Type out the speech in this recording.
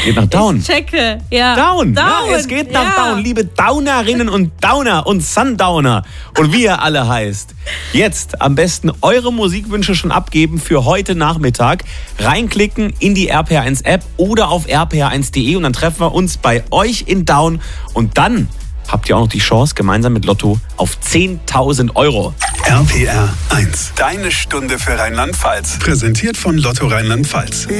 Geht nach Down. Ich checke. Ja. Down. Ja, es geht nach Down. Liebe Downerinnen und Downer und Sundowner und wie ihr alle heißt. Jetzt am besten eure Musikwünsche schon abgeben für heute Nachmittag. Reinklicken in die RPR1-App oder auf rpr1.de und dann treffen wir uns bei euch in Down. Und dann habt ihr auch noch die Chance, gemeinsam mit Lotto auf 10.000 €. RPR 1. Deine Stunde für Rheinland-Pfalz. Präsentiert von Lotto Rheinland-Pfalz.